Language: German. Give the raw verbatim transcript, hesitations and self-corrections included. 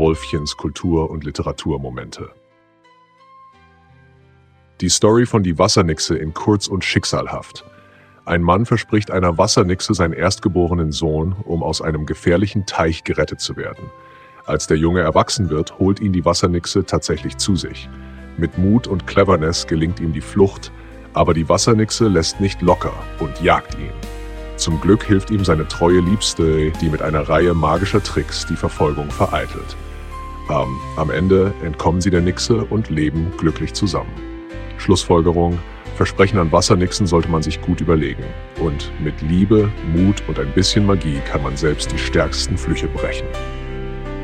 Wolfchens Kultur- und Literaturmomente. Die Story von Die Wassernixe in Kurz und Schicksalhaft. Ein Mann verspricht einer Wassernixe seinen erstgeborenen Sohn, um aus einem gefährlichen Teich gerettet zu werden. Als der Junge erwachsen wird, holt ihn die Wassernixe tatsächlich zu sich. Mit Mut und Cleverness gelingt ihm die Flucht, aber die Wassernixe lässt nicht locker und jagt ihn. Zum Glück hilft ihm seine treue Liebste, die mit einer Reihe magischer Tricks die Verfolgung vereitelt. Ähm, am Ende entkommen sie der Nixe und leben glücklich zusammen. Schlussfolgerung: Versprechen an Wassernixen sollte man sich gut überlegen. Und mit Liebe, Mut und ein bisschen Magie kann man selbst die stärksten Flüche brechen.